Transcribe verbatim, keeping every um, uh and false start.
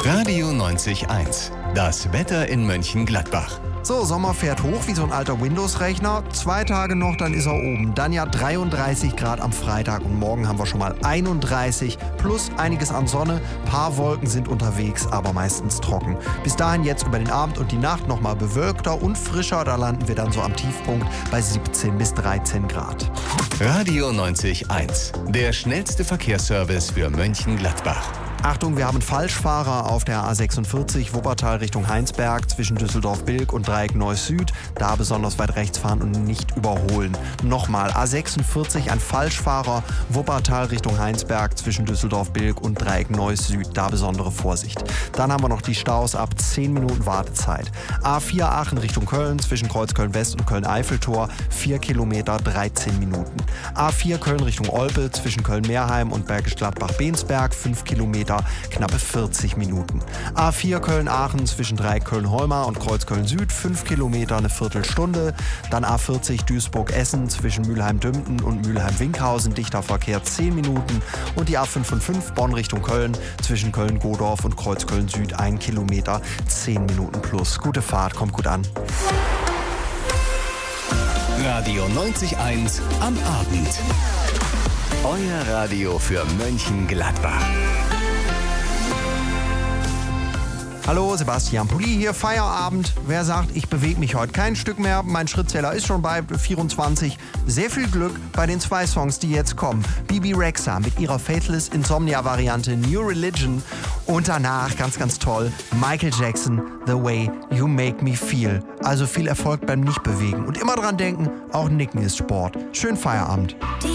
Radio neunzig eins. Das Wetter in Mönchengladbach. So, Sommer fährt hoch wie so ein alter Windows-Rechner. Zwei Tage noch, dann ist er oben. Dann ja dreiunddreißig Grad am Freitag und morgen haben wir schon mal einunddreißig plus einiges an Sonne. Paar Wolken sind unterwegs, aber meistens trocken. Bis dahin jetzt über den Abend und die Nacht nochmal bewölkter und frischer. Da landen wir dann so am Tiefpunkt bei siebzehn bis dreizehn Grad. Radio neunzig eins. Der schnellste Verkehrsservice für Mönchengladbach. Achtung, wir haben Falschfahrer auf der A sechsundvierzig Wuppertal Richtung Heinsberg zwischen Düsseldorf-Bilk und Dreieck Neuss Süd. Da besonders weit rechts fahren und nicht überholen. Nochmal, A sechsundvierzig, ein Falschfahrer, Wuppertal Richtung Heinsberg zwischen Düsseldorf-Bilk und Dreieck Neuss Süd. Da besondere Vorsicht. Dann haben wir noch die Staus ab zehn Minuten Wartezeit. A vier Aachen Richtung Köln zwischen Kreuzköln-West und Köln-Eiffeltor, vier Kilometer, dreizehn Minuten. A vier Köln Richtung Olpe zwischen Köln-Meerheim und Bergisch Gladbach-Bensberg, fünf Kilometer, knappe vierzig Minuten. A vier Köln-Aachen zwischen Dreieck Köln-Holmar und Kreuzköln Süd, fünf Kilometer, eine Viertelstunde. Dann A vierzig Duisburg-Essen zwischen Mülheim-Dümpen und Mülheim-Winkhausen, dichter Verkehr, zehn Minuten. Und die A fünfundfünfzig Bonn Richtung Köln zwischen Köln-Godorf und Kreuzköln Süd, ein Kilometer, zehn Minuten plus. Gute Fahrt, kommt gut an. Radio neunzig eins am Abend. Euer Radio für Mönchengladbach. Hallo, Sebastian Pulli hier, Feierabend. Wer sagt, ich bewege mich heute kein Stück mehr, mein Schrittzähler ist schon bei vierundzwanzig. Sehr viel Glück bei den zwei Songs, die jetzt kommen. Bibi Rexha mit ihrer Faithless Insomnia-Variante New Religion und danach, ganz, ganz toll, Michael Jackson, The Way You Make Me Feel. Also viel Erfolg beim Nichtbewegen und immer dran denken, auch Nicken ist Sport. Schönen Feierabend.